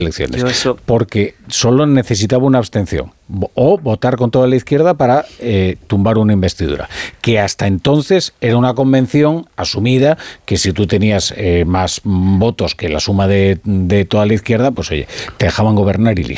elecciones, porque solo necesitaba una abstención o votar con toda la izquierda para tumbar una investidura, que hasta entonces era una convención asumida que si tú tenías más votos que la suma de toda la izquierda, pues oye, te dejaban gobernar y listo.